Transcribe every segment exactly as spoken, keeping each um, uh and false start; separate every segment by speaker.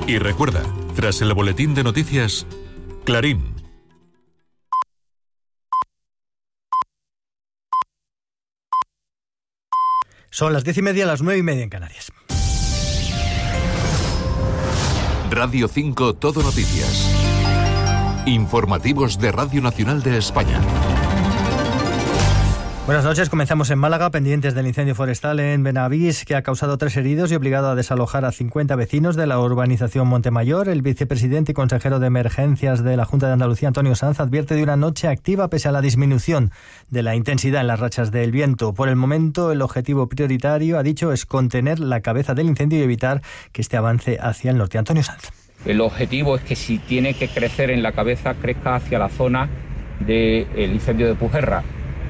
Speaker 1: Y recuerda, tras el boletín de noticias, Clarín.
Speaker 2: Son las diez y media, las nueve y media en Canarias.
Speaker 1: Radio cinco Todo Noticias. Informativos de Radio Nacional de España.
Speaker 2: Buenas noches, comenzamos en Málaga, pendientes del incendio forestal en Benavís, que ha causado tres heridos y obligado a desalojar a cincuenta vecinos de la urbanización Montemayor. El vicepresidente y consejero de Emergencias de la Junta de Andalucía, Antonio Sanz, advierte de una noche activa pese a la disminución de la intensidad en las rachas del viento. Por el momento, el objetivo prioritario, ha dicho, es contener la cabeza del incendio y evitar que este avance hacia el norte. Antonio Sanz.
Speaker 3: El objetivo es que si tiene que crecer en la cabeza, crezca hacia la zona del incendio de Pujerra.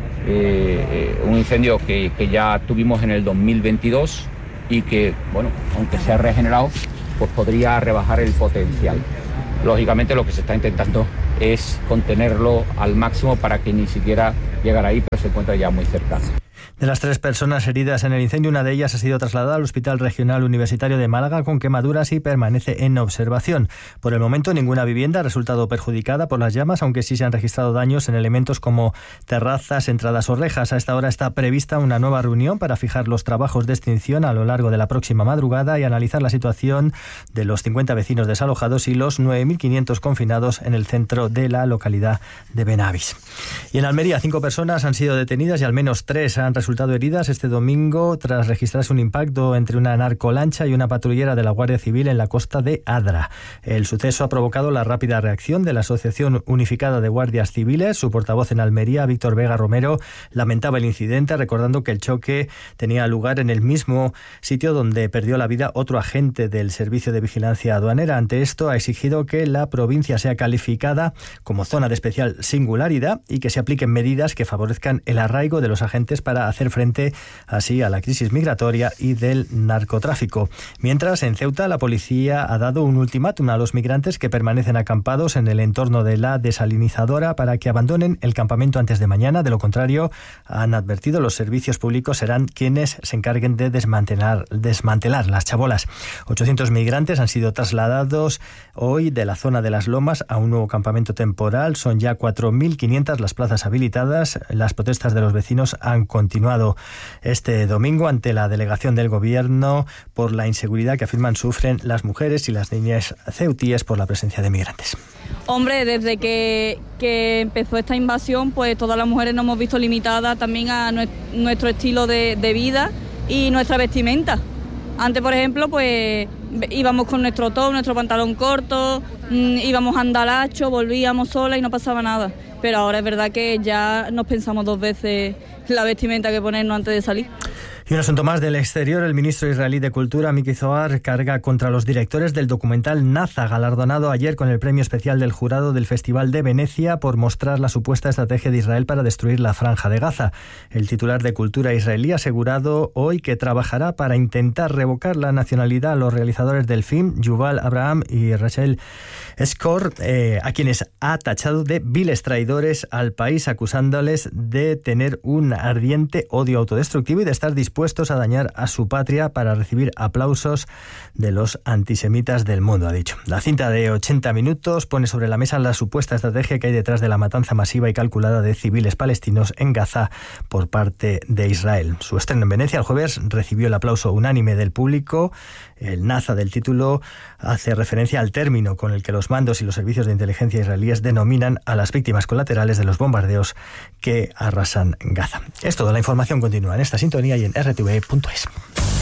Speaker 3: Eh, un incendio que, que ya tuvimos en el dos mil veintidós y que, bueno, aunque se ha regenerado, pues podría rebajar el potencial. Lógicamente lo que se está intentando es contenerlo al máximo para que ni siquiera llegara ahí, pero se encuentra ya muy cerca.
Speaker 2: De las tres personas heridas en el incendio, una de ellas ha sido trasladada al Hospital Regional Universitario de Málaga con quemaduras y permanece en observación. Por el momento, ninguna vivienda ha resultado perjudicada por las llamas, aunque sí se han registrado daños en elementos como terrazas, entradas o rejas. A esta hora está prevista una nueva reunión para fijar los trabajos de extinción a lo largo de la próxima madrugada y analizar la situación de los cincuenta vecinos desalojados y los nueve mil quinientos confinados en el centro de la localidad de Benavís. Y en Almería, cinco personas han sido detenidas y al menos tres han resultado heridas este domingo tras registrarse un impacto entre una narcolancha y una patrullera de la Guardia Civil en la costa de Adra. El suceso ha provocado la rápida reacción de la Asociación Unificada de Guardias Civiles. Su portavoz en Almería, Víctor Vega Romero, lamentaba el incidente, recordando que el choque tenía lugar en el mismo sitio donde perdió la vida otro agente del Servicio de Vigilancia Aduanera. Ante esto, ha exigido que la provincia sea calificada como zona de especial singularidad y que se apliquen medidas que favorezcan el arraigo de los agentes para hacer frente así a la crisis migratoria y del narcotráfico. Mientras, en Ceuta, la policía ha dado un ultimátum a los migrantes que permanecen acampados en el entorno de la desalinizadora para que abandonen el campamento antes de mañana. De lo contrario, han advertido, los servicios públicos serán quienes se encarguen de desmantelar, desmantelar las chabolas. ochocientos migrantes han sido trasladados hoy de la zona de las Lomas a un nuevo campamento temporal. Son ya cuatro mil quinientas las plazas habilitadas. Las protestas de los vecinos han continuado este domingo ante la delegación del gobierno por la inseguridad que afirman sufren las mujeres y las niñas ceutíes por la presencia de migrantes.
Speaker 4: Hombre, desde que, que empezó esta invasión, pues todas las mujeres nos hemos visto limitadas también a nuestro estilo de, de vida y nuestra vestimenta. Antes, por ejemplo, pues íbamos con nuestro top, nuestro pantalón corto, íbamos a andalacho, volvíamos solas y no pasaba nada. Pero ahora es verdad que ya nos pensamos dos veces la vestimenta que ponernos antes de salir.
Speaker 2: Y un asunto más del exterior. El ministro israelí de Cultura, Miki Zohar, carga contra los directores del documental Naza, galardonado ayer con el premio especial del jurado del Festival de Venecia por mostrar la supuesta estrategia de Israel para destruir la Franja de Gaza. El titular de Cultura israelí ha asegurado hoy que trabajará para intentar revocar la nacionalidad a los realizadores del film, Yuval Abraham y Rachel Skor, eh, a quienes ha tachado de viles traidores al país, acusándoles de tener un ardiente odio autodestructivo y de estar dispuestos a dañar a su patria para recibir aplausos de los antisemitas del mundo, ha dicho. La cinta de ochenta minutos pone sobre la mesa la supuesta estrategia que hay detrás de la matanza masiva y calculada de civiles palestinos en Gaza por parte de Israel. Su estreno en Venecia el jueves recibió el aplauso unánime del público. El Naza del título hace referencia al término con el que los mandos y los servicios de inteligencia israelíes denominan a las víctimas colaterales de los bombardeos que arrasan Gaza. Es todo, la información continúa en esta sintonía y en r t v punto es.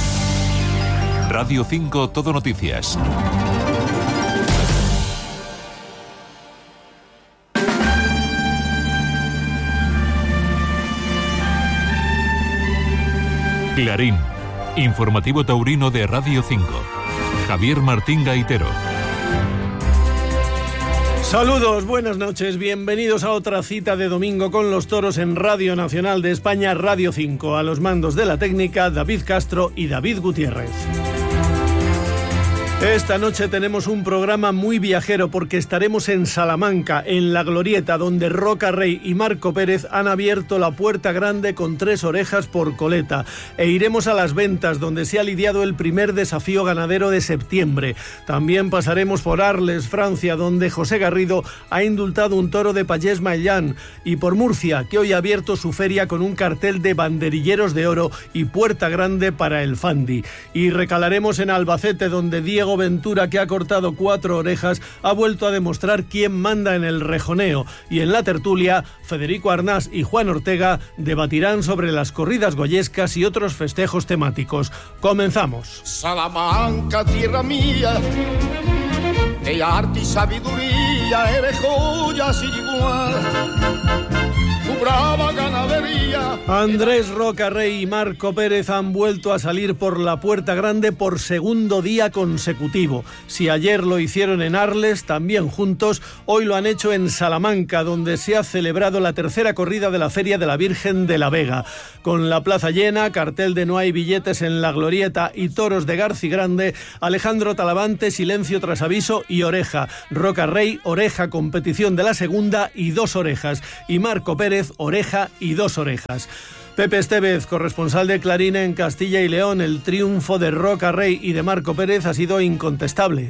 Speaker 1: Radio cinco Todo Noticias. Clarín, informativo taurino de Radio cinco. Javier Martín Gaitero.
Speaker 5: Saludos, buenas noches, bienvenidos a otra cita de domingo con los toros en Radio Nacional de España, Radio cinco. A los mandos de la técnica, David Castro y David Gutiérrez. Esta noche tenemos un programa muy viajero porque estaremos en Salamanca, en La Glorieta, donde Roca Rey y Marco Pérez han abierto la puerta grande con tres orejas por coleta. E iremos a Las Ventas, donde se ha lidiado el primer desafío ganadero de septiembre. También pasaremos por Arles, Francia, donde José Garrido ha indultado un toro de Pallés Maillán. Y por Murcia, que hoy ha abierto su feria con un cartel de banderilleros de oro y puerta grande para el Fandi. Y recalaremos en Albacete, donde Diego Ventura, que ha cortado cuatro orejas, ha vuelto a demostrar quién manda en el rejoneo. Y en la tertulia, Federico Arnás y Juan Ortega debatirán sobre las corridas goyescas y otros festejos temáticos. Comenzamos.
Speaker 6: Salamanca, tierra mía, de arte y sabiduría, eres joya sin igual. Tu brava ganadería.
Speaker 5: Andrés Roca Rey y Marco Pérez han vuelto a salir por la puerta grande por segundo día consecutivo. Si ayer lo hicieron en Arles, también juntos, hoy lo han hecho en Salamanca, donde se ha celebrado la tercera corrida de la Feria de la Virgen de la Vega. Con la plaza llena, cartel de no hay billetes en La Glorieta y toros de Garcigrande, Alejandro Talavante, silencio tras aviso y oreja. Roca Rey, oreja, competición de la segunda y dos orejas. Y Marco Pérez, oreja y dos orejas. Pepe Estevez, corresponsal de Clarín en Castilla y León, el triunfo de Roca Rey y de Marco Pérez ha sido incontestable.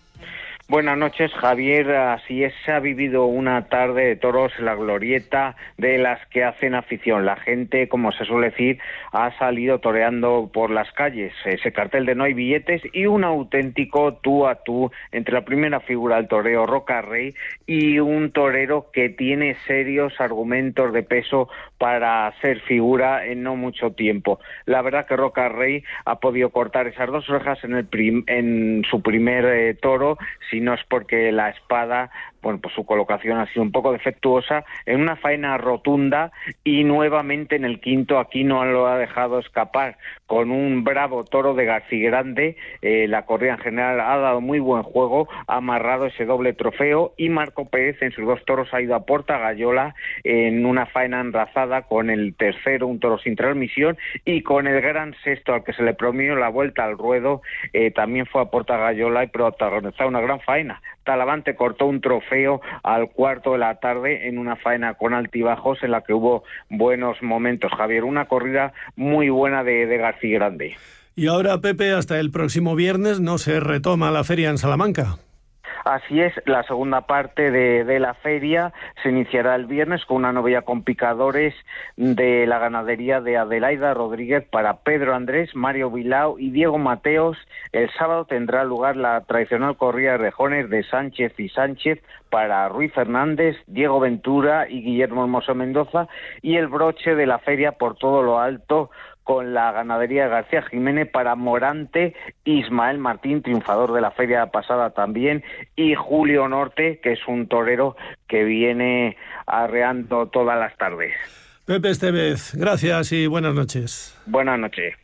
Speaker 7: Buenas noches, Javier. Así es, se ha vivido una tarde de toros en La Glorieta de las que hacen afición. La gente, como se suele decir, ha salido toreando por las calles. Ese cartel de no hay billetes y un auténtico tú a tú entre la primera figura del toreo, Roca Rey, y un torero que tiene serios argumentos de peso para ser figura en no mucho tiempo. La verdad que Roca Rey ha podido cortar esas dos orejas en, el prim- en su primer eh, toro, si no es porque la espada, bueno, pues su colocación ha sido un poco defectuosa, en una faena rotunda, y nuevamente en el quinto aquí no lo ha dejado escapar, con un bravo toro de Garcigrande. Eh, la corrida en general ha dado muy buen juego, ha amarrado ese doble trofeo, y Marco Pérez en sus dos toros ha ido a Porta Gallola en una faena enrazada con el tercero, un toro sin transmisión, y con el gran sexto al que se le premió la vuelta al ruedo, eh, también fue a Porta Gallola y protagonizó una gran faena. Talavante cortó un trofeo al cuarto de la tarde en una faena con altibajos en la que hubo buenos momentos, Javier. Una corrida muy buena de, de Garcigrande.
Speaker 5: Y ahora, Pepe, hasta el próximo viernes no se retoma la feria en Salamanca.
Speaker 7: Así es, la segunda parte de, de la feria se iniciará el viernes con una novilla con picadores de la ganadería de Adelaida Rodríguez para Pedro Andrés, Mario Bilao y Diego Mateos. El sábado tendrá lugar la tradicional corrida de rejones de Sánchez y Sánchez para Ruiz Fernández, Diego Ventura y Guillermo Hermoso Mendoza, y el broche de la feria por todo lo alto con la ganadería de García Jiménez para Morante, Ismael Martín, triunfador de la feria pasada también, y Julio Norte, que es un torero que viene arreando todas las tardes.
Speaker 5: Pepe Estevez, gracias y buenas noches.
Speaker 7: Buenas noches.